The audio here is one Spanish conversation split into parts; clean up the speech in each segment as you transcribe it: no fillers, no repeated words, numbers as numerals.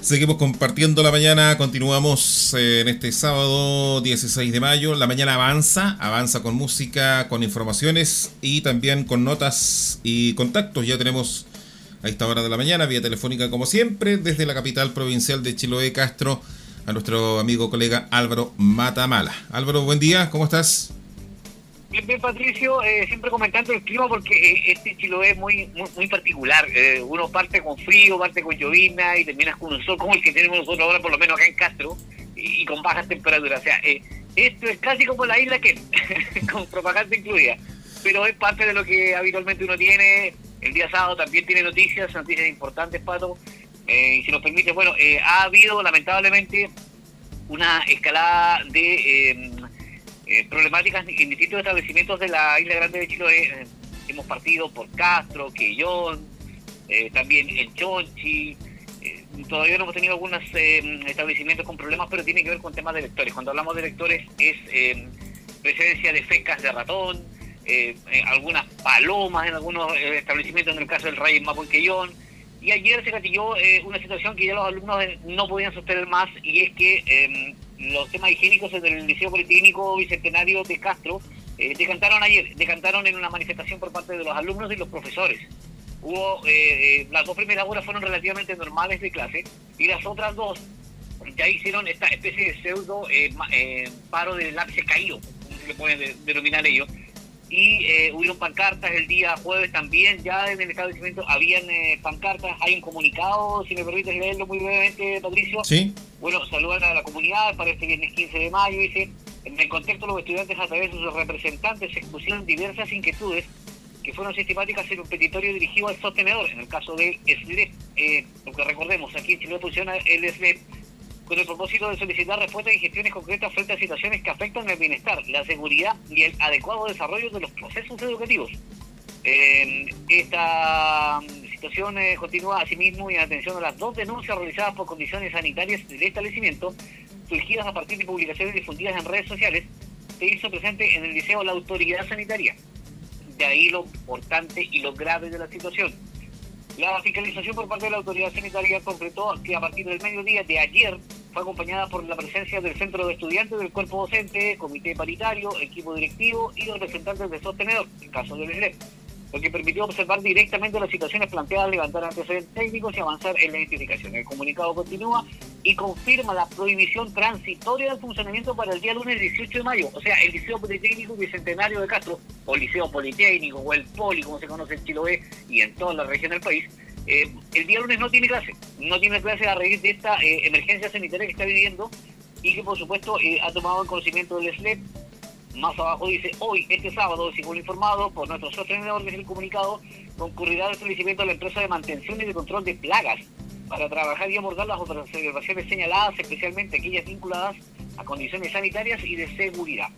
Seguimos compartiendo la mañana, continuamos en este sábado 16 de mayo. La mañana avanza con música, con informaciones y también con notas y contactos. Ya tenemos a esta hora de la mañana, vía telefónica como siempre, desde la capital provincial de Chiloé, Castro, a nuestro amigo colega Álvaro Matamala. Álvaro, buen día, ¿cómo estás? Bien, bien, Patricio, siempre comentando el clima porque este Chiloé es muy particular. Uno parte con frío, parte con llovizna y terminas con un sol como el que tenemos nosotros ahora, por lo menos acá en Castro, y con bajas temperaturas. O sea, esto es casi como la isla que con propaganda incluida, pero es parte de lo que habitualmente uno tiene. El día sábado también tiene noticias importantes, Pato. Y si nos permite, bueno, ha habido lamentablemente una escalada de problemáticas en distintos establecimientos de la Isla Grande de Chiloé. Hemos partido por Castro, Quellón, también en Chonchi. Todavía no hemos tenido algunos establecimientos con problemas, pero tiene que ver con temas de vectores. Cuando hablamos de vectores es presencia de fecas de ratón, algunas palomas en algunos establecimientos, en el caso del Rey Mapo en Quellón. Y ayer se gatilló una situación que ya los alumnos no podían sostener más, y es que los temas higiénicos en el Liceo Politécnico Bicentenario de Castro decantaron en una manifestación por parte de los alumnos y los profesores. Las dos primeras horas fueron relativamente normales de clase, y las otras dos ya hicieron esta especie de pseudo paro de lápices caídos, como se le puede denominar ellos. Y hubieron pancartas el día jueves también, ya en el establecimiento habían pancartas. Hay un comunicado, si me permites leerlo muy brevemente, Patricio. Sí. Bueno, saludan a la comunidad para este viernes 15 de mayo, dice: en el contexto, los estudiantes a través de sus representantes expusieron diversas inquietudes que fueron sistemáticas en un petitorio dirigido al sostenedor, en el caso del SLEP. Porque recordemos, aquí en Chile funciona el SLEP con el propósito de solicitar respuestas y gestiones concretas frente a situaciones que afectan el bienestar, la seguridad y el adecuado desarrollo de los procesos educativos. Esta situación continúa asimismo, y en atención a las dos denuncias realizadas por condiciones sanitarias del establecimiento, surgidas a partir de publicaciones difundidas en redes sociales, se hizo presente en el liceo la autoridad sanitaria. De ahí lo importante y lo grave de la situación. La fiscalización por parte de la autoridad sanitaria concretó que a partir del mediodía de ayer fue acompañada por la presencia del centro de estudiantes, del cuerpo docente, comité paritario, equipo directivo y representantes del sostenedor, en caso del SLEP, lo que permitió observar directamente las situaciones planteadas, levantar antecedentes técnicos y avanzar en la identificación. El comunicado continúa y confirma la prohibición transitoria del funcionamiento para el día lunes 18 de mayo. O sea, el Liceo Politécnico Bicentenario de Castro, o Liceo Politécnico, o el Poli, como se conoce en Chiloé y en toda la región del país, el día lunes no tiene clase a raíz de esta emergencia sanitaria que está viviendo, y que por supuesto ha tomado el conocimiento del SLEP. Más abajo dice: hoy, este sábado, según informado por nuestro sostenedor, desde el comunicado, concurrirá al establecimiento de la empresa de mantención y de control de plagas para trabajar y abordar las observaciones señaladas, especialmente aquellas vinculadas a condiciones sanitarias y de seguridad.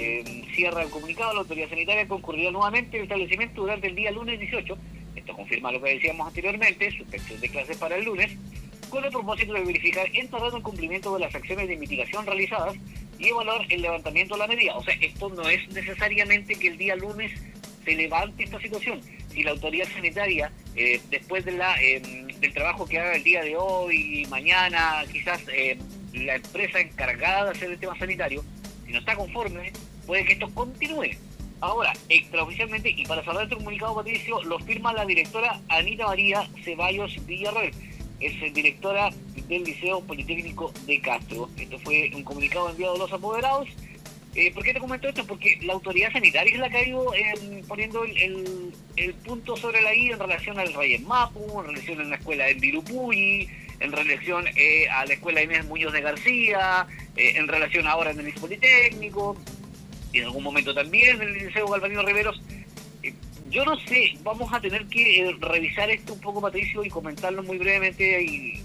Cierra el comunicado: la autoridad sanitaria concurrirá nuevamente al establecimiento durante el día lunes 18. Esto confirma lo que decíamos anteriormente, suspensión de clases para el lunes, con el propósito de verificar en terreno el cumplimiento de las acciones de mitigación realizadas y evaluar el levantamiento de la medida. O sea, esto no es necesariamente que el día lunes se levante esta situación. Si la autoridad sanitaria, después de del trabajo que haga el día de hoy y mañana, quizás la empresa encargada de hacer el tema sanitario, si no está conforme, puede que esto continúe. Ahora, extraoficialmente, y para cerrar este comunicado, Patricio, lo firma la directora Anita María Ceballos Villarroel. Es directora del Liceo Politécnico de Castro. Esto fue un comunicado enviado a los apoderados. ¿Por qué te comento esto? Porque la autoridad sanitaria es la que ha ido poniendo el punto sobre la I en relación al Reyes Mapu, en relación a la escuela en Virupuy, en relación a la escuela Inés Muñoz de García, en relación ahora en el Liceo Politécnico, y en algún momento también en el Liceo Galvanino Riveros. Yo no sé, vamos a tener que revisar esto un poco, Patricio, y comentarlo muy brevemente, y